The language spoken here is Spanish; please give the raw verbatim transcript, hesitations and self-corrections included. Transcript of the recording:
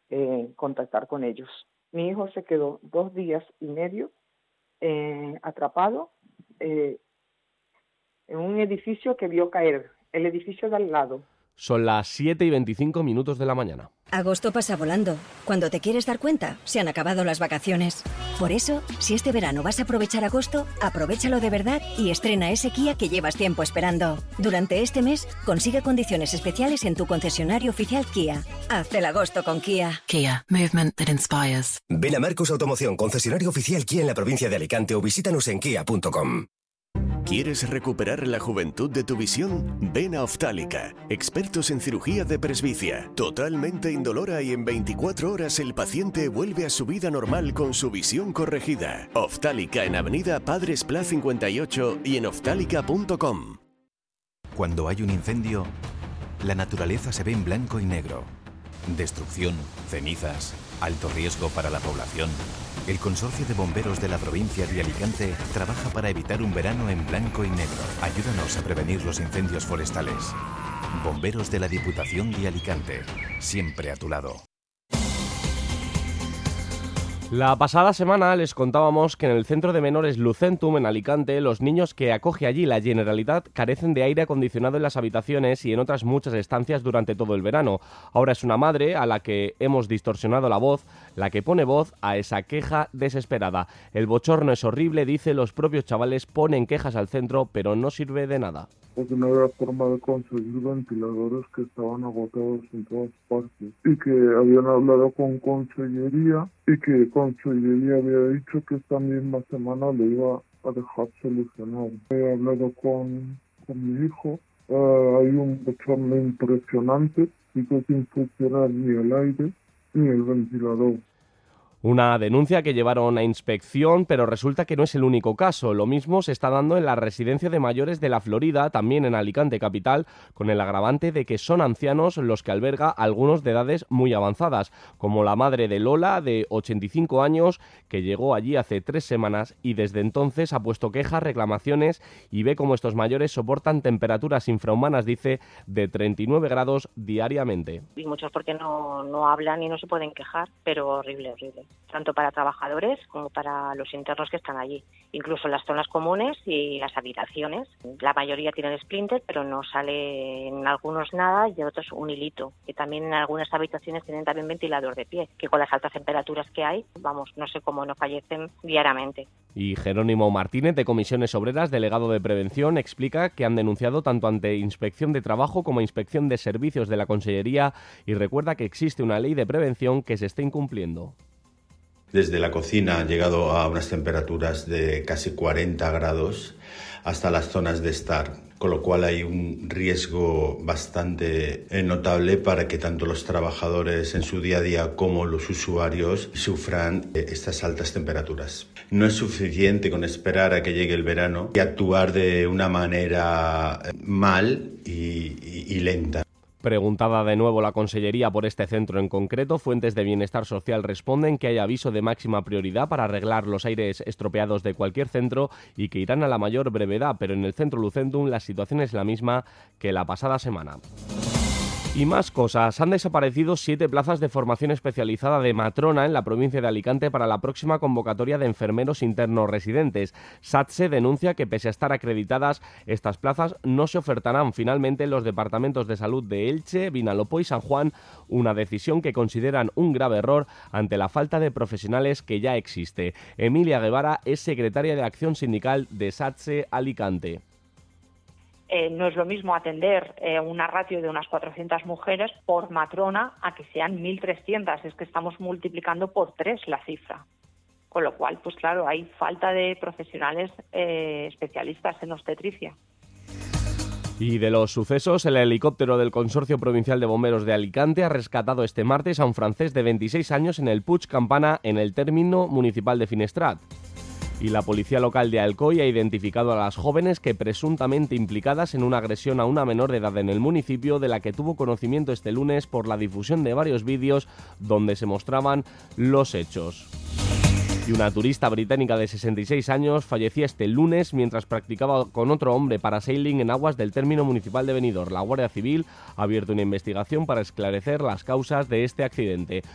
eh, contactar con ellos. Mi hijo se quedó dos días y medio eh, atrapado eh, en un edificio que vio caer, el edificio de al lado. Son las siete y veinticinco minutos de la mañana. Agosto pasa volando. Cuando te quieres dar cuenta, se han acabado las vacaciones. Por eso, si este verano vas a aprovechar agosto, aprovéchalo de verdad y estrena ese Kia que llevas tiempo esperando. Durante este mes, consigue condiciones especiales en tu concesionario oficial Kia. Haz el agosto con Kia. Kia, movement that inspires. Ven a Marcos Automoción, concesionario oficial Kia en la provincia de Alicante o visítanos en kia punto com. ¿Quieres recuperar la juventud de tu visión? Ven a Optálica, expertos en cirugía de presbicia, totalmente indolora y en veinticuatro horas el paciente vuelve a su vida normal con su visión corregida. Optálica en Avenida Padres Pla cincuenta y ocho y en optálica punto com. Cuando hay un incendio, la naturaleza se ve en blanco y negro. Destrucción, cenizas, alto riesgo para la población. El Consorcio de Bomberos de la provincia de Alicante trabaja para evitar un verano en blanco y negro. Ayúdanos a prevenir los incendios forestales. Bomberos de la Diputación de Alicante, siempre a tu lado. La pasada semana les contábamos que en el centro de menores Lucentum, en Alicante, los niños que acoge allí la Generalitat carecen de aire acondicionado en las habitaciones y en otras muchas estancias durante todo el verano. Ahora es una madre a la que hemos distorsionado la voz, la que pone voz a esa queja desesperada. El bochorno es horrible, dice, los propios chavales ponen quejas al centro, pero no sirve de nada. Porque no había forma de conseguir ventiladores, que estaban agotados en todas partes, y que habían hablado con Consellería y que Consellería había dicho que esta misma semana lo iba a dejar solucionado. He hablado con, con mi hijo, uh, hay un bochorno impresionante y que sin funcionar ni el aire ni el ventilador. Una denuncia que llevaron a inspección, pero resulta que no es el único caso. Lo mismo se está dando en la residencia de mayores de la Florida, también en Alicante capital, con el agravante de que son ancianos los que alberga algunos de edades muy avanzadas, como la madre de Lola, de ochenta y cinco años, que llegó allí hace tres semanas y desde entonces ha puesto quejas, reclamaciones y ve cómo estos mayores soportan temperaturas infrahumanas, dice, de treinta y nueve grados diariamente. Y muchos porque no, no hablan y no se pueden quejar, pero horrible, horrible. Tanto para trabajadores como para los internos que están allí. Incluso en las zonas comunes y las habitaciones. La mayoría tienen splinter, pero no sale en algunos nada y en otros un hilito. Que también en algunas habitaciones tienen también ventilador de pie, que con las altas temperaturas que hay, vamos, no sé cómo no fallecen diariamente. Y Jerónimo Martínez, de Comisiones Obreras, delegado de Prevención, explica que han denunciado tanto ante Inspección de Trabajo como Inspección de Servicios de la Consellería y recuerda que existe una ley de prevención que se está incumpliendo. Desde la cocina han llegado a unas temperaturas de casi cuarenta grados hasta las zonas de estar, con lo cual hay un riesgo bastante notable para que tanto los trabajadores en su día a día como los usuarios sufran estas altas temperaturas. No es suficiente con esperar a que llegue el verano y actuar de una manera mal y, y, y lenta. Preguntada de nuevo la Consellería por este centro en concreto, fuentes de Bienestar Social responden que hay aviso de máxima prioridad para arreglar los aires estropeados de cualquier centro y que irán a la mayor brevedad, pero en el centro Lucentum la situación es la misma que la pasada semana. Y más cosas. Han desaparecido siete plazas de formación especializada de matrona en la provincia de Alicante para la próxima convocatoria de enfermeros internos residentes. SATSE denuncia que pese a estar acreditadas, estas plazas no se ofertarán finalmente en los departamentos de salud de Elche, Vinalopó y San Juan, una decisión que consideran un grave error ante la falta de profesionales que ya existe. Emilia Guevara es secretaria de Acción Sindical de SATSE Alicante. Eh, no es lo mismo atender eh, una ratio de unas cuatrocientas mujeres por matrona a que sean mil trescientas. Es que estamos multiplicando por tres la cifra. Con lo cual, pues claro, hay falta de profesionales eh, especialistas en obstetricia. Y de los sucesos, el helicóptero del Consorcio Provincial de Bomberos de Alicante ha rescatado este martes a un francés de veintiséis años en el Puig Campana, en el término municipal de Finestrat. Y la policía local de Alcoy ha identificado a las jóvenes que presuntamente implicadas en una agresión a una menor de edad en el municipio, de la que tuvo conocimiento este lunes por la difusión de varios vídeos donde se mostraban los hechos. Y una turista británica de sesenta y seis años fallecía este lunes mientras practicaba con otro hombre parasailing en aguas del término municipal de Benidorm. La Guardia Civil ha abierto una investigación para esclarecer las causas de este accidente.